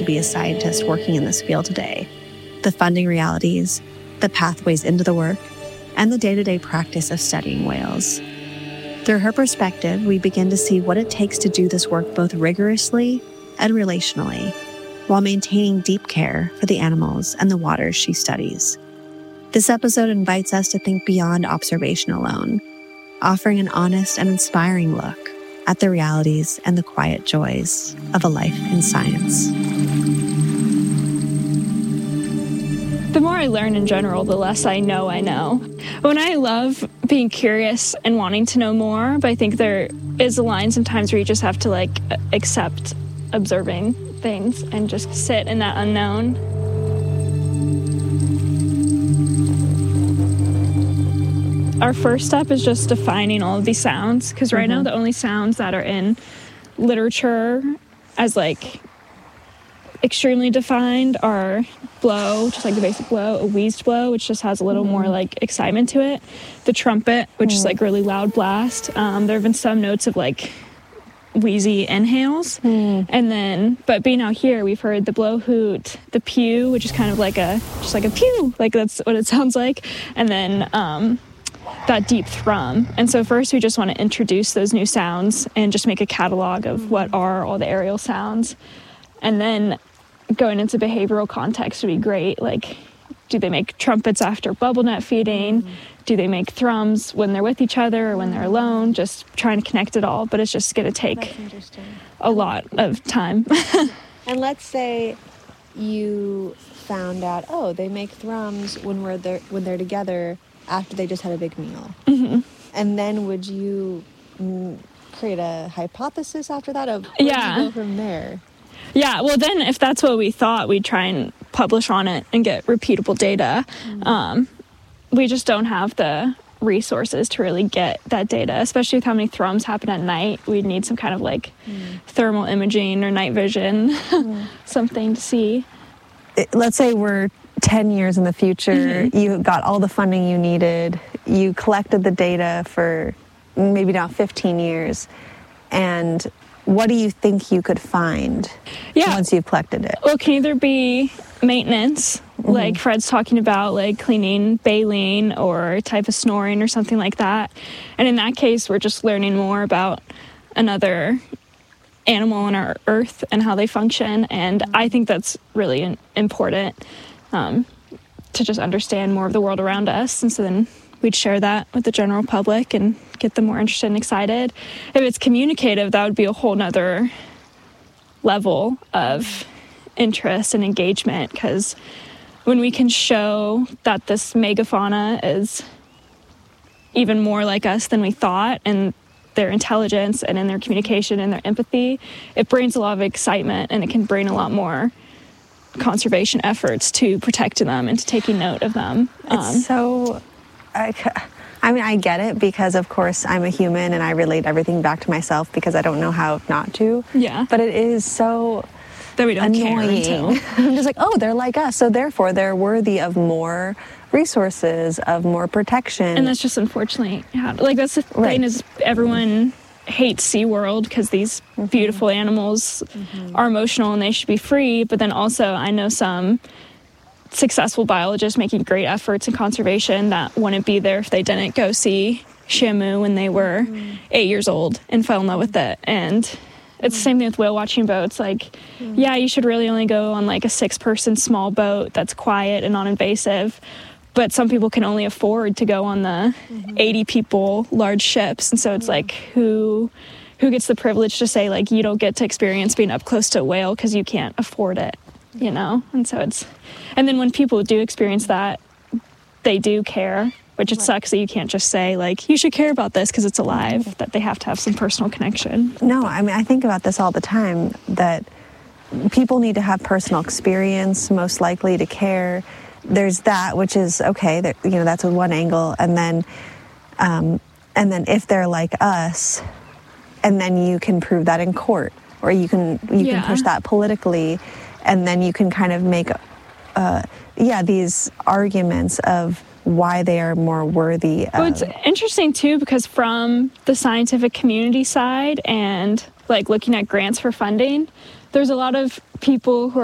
be a scientist working in this field today, the funding realities, the pathways into the work, and the day-to-day practice of studying whales. Through her perspective, we begin to see what it takes to do this work both rigorously and relationally, while maintaining deep care for the animals and the waters she studies. This episode invites us to think beyond observation alone, offering an honest and inspiring look at the realities and the quiet joys of a life in science. The more I learn in general, the less I know I know. When I love being curious and wanting to know more, but I think there is a line sometimes where you just have to accept observing things and just sit in that unknown. Our first step is just defining all of these sounds, because right now the only sounds that are in literature as extremely defined are blow, just like the basic blow, a wheezed blow, which just has a little more excitement to it, the trumpet, which is really loud blast. There have been some notes of wheezy inhales, and then, but being out here, we've heard the blow hoot, the pew, which is kind of just like a pew, that's what it sounds like, and then that deep thrum. And so first we just want to introduce those new sounds and just make a catalog of what are all the aerial sounds. And then going into behavioral context would be great. Do they make trumpets after bubble net feeding? Do they make thrums when they're with each other or when they're alone? Just trying to connect it all, but it's just going to take a lot of time. And let's say you found out, they make thrums when they're together after they just had a big meal. And then would you create a hypothesis after that of where do you go from there? Yeah, well then if that's what we thought, we'd try and publish on it and get repeatable data. We just don't have the resources to really get that data, especially with how many thrums happen at night. We'd need some kind of thermal imaging or night vision, something to see. Let's say we're 10 years in the future, you got all the funding you needed, you collected the data for maybe now 15 years, and what do you think you could find once you've collected it? Well, it can either be maintenance, like Fred's talking about, cleaning baleen or a type of snoring or something like that. And in that case, we're just learning more about another animal on our Earth and how they function. And I think that's really important to just understand more of the world around us. And so then we'd share that with the general public and get them more interested and excited. If it's communicative, that would be a whole nother level of interest and engagement, because when we can show that this megafauna is even more like us than we thought, and their intelligence and in their communication and their empathy, it brings a lot of excitement, and it can bring a lot more conservation efforts to protecting them and to taking note of them. It's so... I get it, because of course I'm a human and I relate everything back to myself because I don't know how not to. Yeah. But it is so that we don't annoying. Care until... I'm just they're like us, so therefore they're worthy of more resources, of more protection. And that's just unfortunately that's the thing is everyone hates SeaWorld because these beautiful animals are emotional and they should be free. But then also I know some successful biologists making great efforts in conservation that wouldn't be there if they didn't go see Shamu when they were 8 years old and fell in love with it. And it's the same thing with whale watching boats. You should really only go on a 6-person small boat that's quiet and non-invasive. But some people can only afford to go on the 80 people large ships. And so it's who gets the privilege to say you don't get to experience being up close to a whale because you can't afford it, And so and then when people do experience that, they do care, which it sucks that you can't just say you should care about this because it's alive, that they have to have some personal connection. No, I think about this all the time, that people need to have personal experience, most likely to care. There's that, which is okay, that's one angle. And then if they're like us, and then you can prove that in court, or you can push that politically, and then you can kind of make these arguments of why they are more worthy of... Well, it's interesting too, because from the scientific community side and looking at grants for funding, there's a lot of people who